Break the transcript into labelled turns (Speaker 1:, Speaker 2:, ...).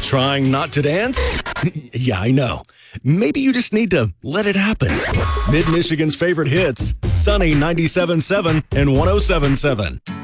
Speaker 1: Trying not to dance? Yeah, I know. Maybe you just need to let it happen. Mid-Michigan's favorite hits, Sunny 97.7 and 107.7.